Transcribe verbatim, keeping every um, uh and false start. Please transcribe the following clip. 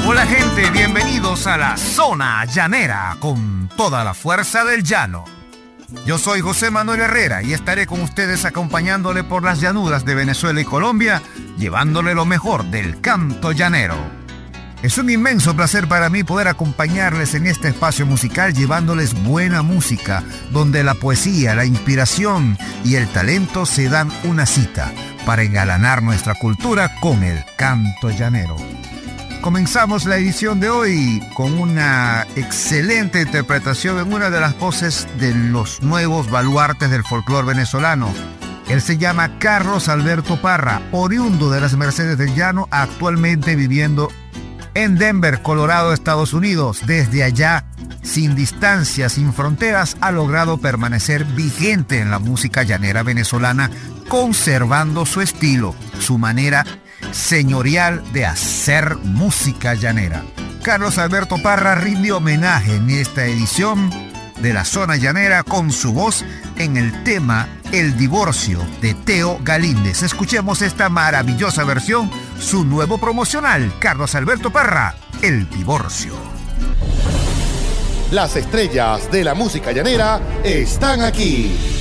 Hola gente, bienvenidos a la Zona Llanera con toda la fuerza del llano. Yo soy José Manuel Herrera y estaré con ustedes acompañándole por las llanuras de Venezuela y Colombia, llevándole lo mejor del canto llanero. Es un inmenso placer para mí poder acompañarles en este espacio musical llevándoles buena música, donde la poesía, la inspiración y el talento se dan una cita para engalanar nuestra cultura con el canto llanero. Comenzamos la edición de hoy con una excelente interpretación en una de las voces de los nuevos baluartes del folclore venezolano. Él se llama Carlos Alberto Parra, oriundo de las Mercedes del Llano, actualmente viviendo en Denver, Colorado, Estados Unidos. Desde allá, sin distancias, sin fronteras, ha logrado permanecer vigente en la música llanera venezolana, conservando su estilo, su manera señorial de hacer música llanera. Carlos Alberto Parra rinde homenaje en esta edición de la Zona Llanera con su voz en el tema El Divorcio de Teo Galíndez. Escuchemos esta maravillosa versión, su nuevo promocional, Carlos Alberto Parra, El Divorcio. Las estrellas de la música llanera están aquí.